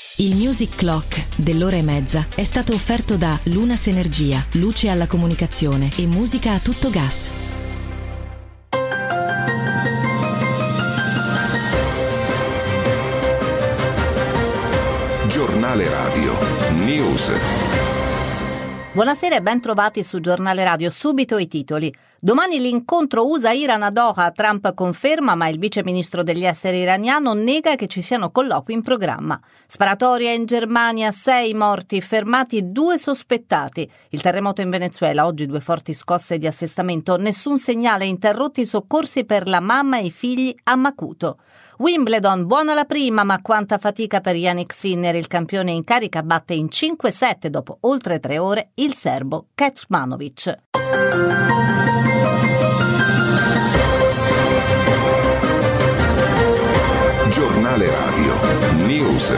Il Music Clock dell'ora e mezza è stato offerto da Lunas Energia, luce alla comunicazione e musica a tutto gas. Giornale Radio News. Buonasera e ben trovati su Giornale Radio. Subito i titoli. Domani l'incontro USA-Iran a Doha. Trump conferma, ma il vice ministro degli esteri iraniano nega che ci siano colloqui in programma. Sparatoria in Germania, 6 morti, fermati 2 sospettati. Il terremoto in Venezuela, oggi 2 forti scosse di assestamento. Nessun segnale, interrotti i soccorsi per la mamma e i figli a Macuto. Wimbledon, buona la prima, ma quanta fatica per Jannik Sinner. Il campione in carica batte in 5-7 dopo oltre 3 ore il serbo Kecmanovic. Giornale Radio News.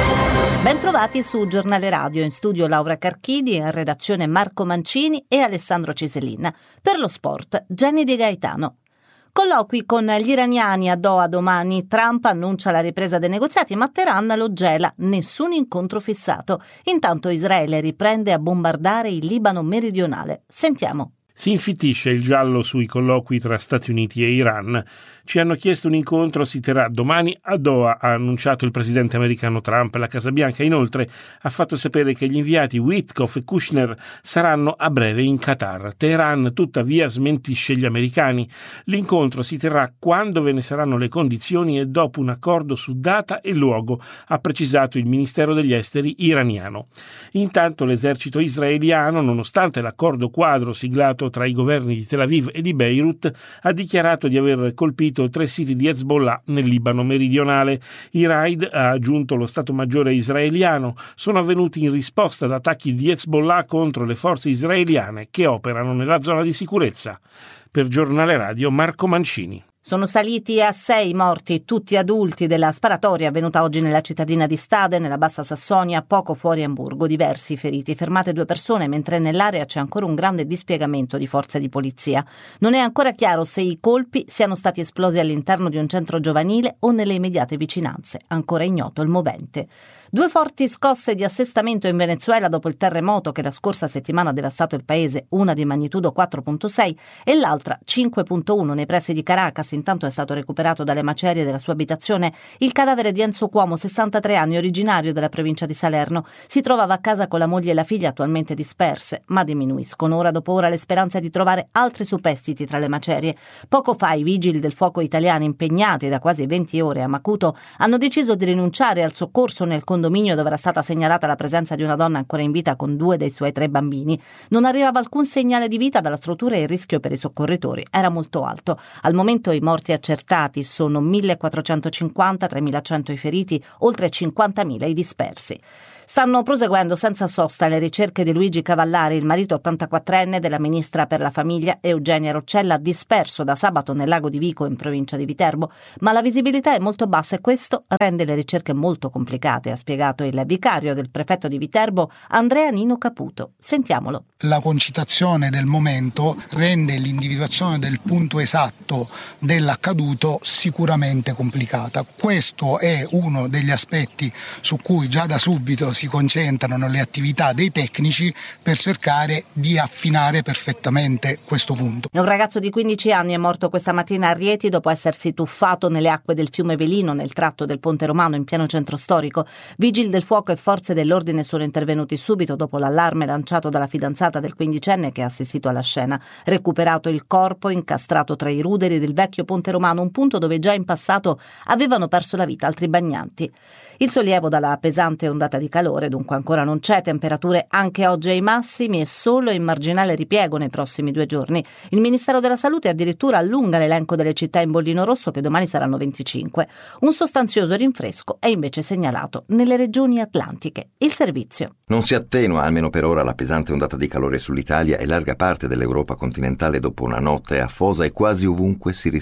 Bentrovati su Giornale Radio, in studio Laura Carchidi, in redazione Marco Mancini e Alessandro Cisellin. Per lo sport, Jenny De Gaetano. Colloqui con gli iraniani a Doha domani. Trump annuncia la ripresa dei negoziati, ma Teheran lo gela. Nessun incontro fissato. Intanto Israele riprende a bombardare il Libano meridionale. Sentiamo. Si infittisce il giallo sui colloqui tra Stati Uniti e Iran. Ci hanno chiesto un incontro, si terrà domani a Doha, ha annunciato il presidente americano Trump. La Casa Bianca inoltre ha fatto sapere che gli inviati Witkoff e Kushner saranno a breve in Qatar. Teheran tuttavia smentisce gli americani. L'incontro si terrà quando ve ne saranno le condizioni e dopo un accordo su data e luogo, ha precisato il Ministero degli Esteri iraniano. Intanto l'esercito israeliano, nonostante l'accordo quadro siglato tra i governi di Tel Aviv e di Beirut, ha dichiarato di aver colpito 3 siti di Hezbollah nel Libano meridionale. I raid, ha aggiunto lo Stato Maggiore israeliano, sono avvenuti in risposta ad attacchi di Hezbollah contro le forze israeliane che operano nella zona di sicurezza. Per Giornale Radio Marco Mancini. Sono saliti a 6 morti, tutti adulti, della sparatoria avvenuta oggi nella cittadina di Stade, nella Bassa Sassonia, poco fuori Amburgo. Diversi feriti, fermate 2 persone, mentre nell'area c'è ancora un grande dispiegamento di forze di polizia. Non è ancora chiaro se i colpi siano stati esplosi all'interno di un centro giovanile o nelle immediate vicinanze. Ancora ignoto il movente. 2 forti scosse di assestamento in Venezuela dopo il terremoto che la scorsa settimana ha devastato il paese, una di magnitudo 4.6 e l'altra 5.1 nei pressi di Caracas. Intanto è stato recuperato dalle macerie della sua abitazione il cadavere di Enzo Cuomo, 63 anni, originario della provincia di Salerno. Si trovava a casa con la moglie e la figlia, attualmente disperse, ma diminuiscono ora dopo ora le speranze di trovare altri superstiti tra le macerie. Poco fa i vigili del fuoco italiani, impegnati da quasi 20 ore a Macuto, hanno deciso di rinunciare al soccorso nel condominio dove era stata segnalata la presenza di una donna ancora in vita con 2 dei suoi 3 bambini. Non arrivava alcun segnale di vita dalla struttura e il rischio per i soccorritori era molto alto. Al momento i morti accertati sono 1.450, 3.100 i feriti, oltre 50.000 i dispersi. Stanno proseguendo senza sosta le ricerche di Luigi Cavallari, il marito 84enne della ministra per la famiglia Eugenia Roccella, disperso da sabato nel lago di Vico in provincia di Viterbo, ma la visibilità è molto bassa e questo rende le ricerche molto complicate, ha spiegato il vicario del prefetto di Viterbo Andrea Nino Caputo. Sentiamolo. La concitazione del momento rende l'individuazione del punto esatto dell'accaduto sicuramente complicata. Questo è uno degli aspetti su cui già da subito si concentrano le attività dei tecnici per cercare di affinare perfettamente questo punto. Un ragazzo di 15 anni è morto questa mattina a Rieti dopo essersi tuffato nelle acque del fiume Velino nel tratto del Ponte Romano in pieno centro storico. Vigili del fuoco e forze dell'ordine sono intervenuti subito dopo l'allarme lanciato dalla fidanzata del 15enne che ha assistito alla scena. Recuperato il corpo incastrato tra i ruderi del vecchio Ponte Romano, un punto dove già in passato avevano perso la vita altri bagnanti. Il sollievo dalla pesante ondata di calore dunque ancora non c'è, temperature anche oggi ai massimi e solo in marginale ripiego nei prossimi 2 giorni. Il Ministero della Salute addirittura allunga l'elenco delle città in bollino rosso che domani saranno 25. Un sostanzioso rinfresco è invece segnalato nelle regioni atlantiche. Il servizio. Non si attenua, almeno per ora, la pesante ondata di calore sull'Italia e larga parte dell'Europa continentale dopo una notte afosa e quasi ovunque si risale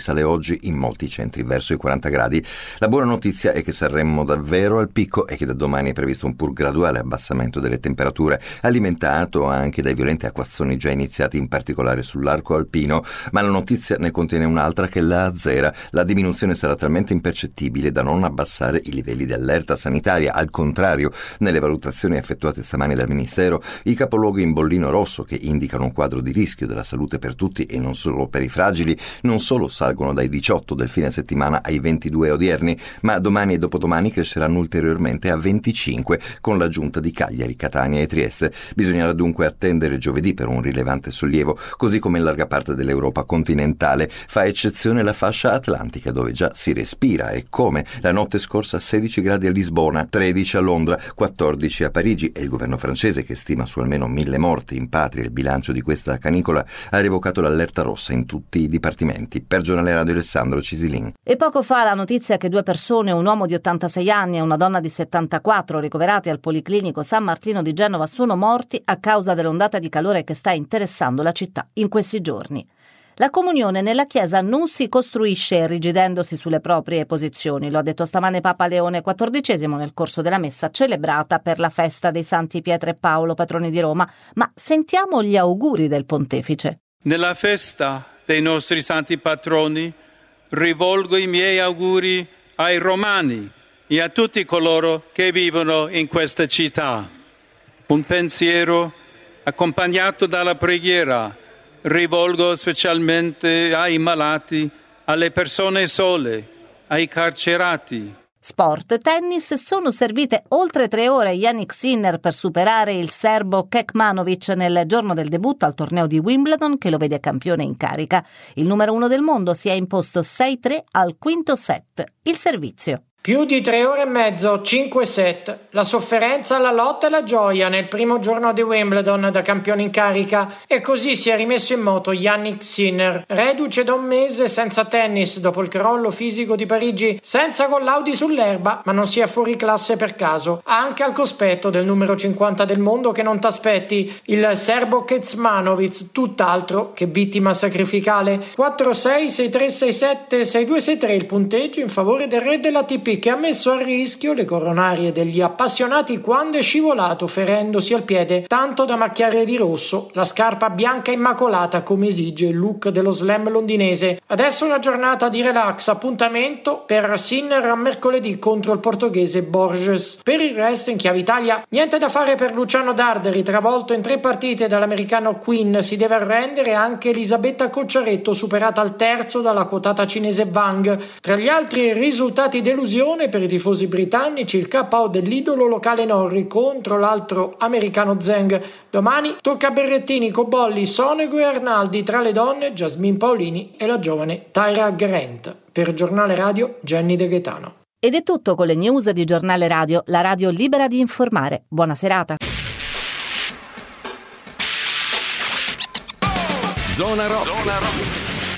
sale oggi in molti centri verso i 40 gradi. La buona notizia è che saremmo davvero al picco e che da domani è previsto un pur graduale abbassamento delle temperature, alimentato anche dai violenti acquazzoni già iniziati in particolare sull'arco alpino, ma la notizia ne contiene un'altra che la azzera. La diminuzione sarà talmente impercettibile da non abbassare i livelli di allerta sanitaria. Al contrario, nelle valutazioni effettuate stamani dal Ministero, i capoluoghi in bollino rosso, che indicano un quadro di rischio della salute per tutti e non solo per i fragili, non solo salgono dai 18 del fine settimana ai 22 odierni, ma domani e dopodomani cresceranno ulteriormente a 25 con l'aggiunta di Cagliari, Catania e Trieste. Bisognerà dunque attendere giovedì per un rilevante sollievo, così come in larga parte dell'Europa continentale. Fa eccezione la fascia atlantica, dove già si respira, e come. La notte scorsa 16 gradi a Lisbona, 13 a Londra, 14 a Parigi, e il governo francese, che stima su almeno 1000 morti in patria il bilancio di questa canicola, ha revocato l'allerta rossa in tutti i dipartimenti. Per Giornale Radio Alessandro Cisilin. E poco fa la notizia che 2 persone, un uomo di 86 anni e una donna di 74, ricoverati al Policlinico San Martino di Genova, sono morti a causa dell'ondata di calore che sta interessando la città in questi giorni. La comunione nella Chiesa non si costruisce irrigidendosi sulle proprie posizioni, lo ha detto stamane Papa Leone XIV nel corso della messa celebrata per la festa dei Santi Pietro e Paolo, patroni di Roma. Ma sentiamo gli auguri del pontefice. Nella festa dei nostri santi patroni rivolgo i miei auguri ai romani e a tutti coloro che vivono in questa città. Un pensiero accompagnato dalla preghiera rivolgo specialmente ai malati, alle persone sole, ai carcerati. Sport, tennis, sono servite oltre 3 ore Jannik Sinner per superare il serbo Kekmanovic nel giorno del debutto al torneo di Wimbledon, che lo vede campione in carica. Il numero 1 del mondo si è imposto 6-3 al quinto set. Il servizio. Più di 3 ore e mezzo, 5 set. La sofferenza, la lotta e la gioia nel primo giorno di Wimbledon da campione in carica, e così si è rimesso in moto Jannik Sinner, reduce da un mese senza tennis dopo il crollo fisico di Parigi, senza collaudi sull'erba, ma non si è fuori classe per caso. Anche al cospetto del numero 50 del mondo che non t'aspetti, il serbo Kecmanovic, tutt'altro che vittima sacrificale. 4-6, 6-3, 6-7, 6-2, 6-3 il punteggio in favore del re dell'ATP, che ha messo a rischio le coronarie degli appassionati quando è scivolato, ferendosi al piede tanto da macchiare di rosso la scarpa bianca immacolata come esige il look dello slam londinese. Adesso una giornata di relax, appuntamento per Sinner a mercoledì contro il portoghese Borges. Per il resto in chiave Italia niente da fare per Luciano Darderi, travolto in 3 partite dall'americano Quinn. Si deve arrendere anche Elisabetta Cocciaretto, superata al terzo dalla quotata cinese Wang. Tra gli altri risultati delusione per i tifosi britannici, il KO dell'idolo locale Norrie contro l'altro americano Zheng. Domani tocca a Berrettini, Cobolli, Sonego e Arnaldi. Tra le donne Jasmine Paolini e la giovane Tyra Grant. Per Giornale Radio Jenny De Gaetano. Ed è tutto con le news di Giornale Radio, la radio libera di informare. Buona serata. Zona Rock.